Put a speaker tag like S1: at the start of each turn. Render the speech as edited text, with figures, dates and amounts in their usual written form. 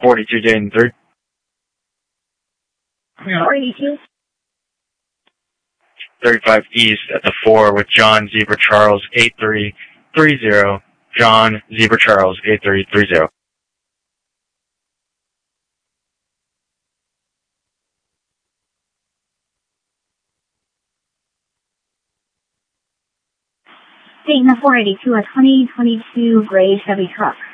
S1: 42 Dayton 3.
S2: 482.
S1: 35 East at the 4 with John Zebra Charles 8330. John Zebra Charles 8330.
S2: Dayton 482, a 2022 gray Chevy truck.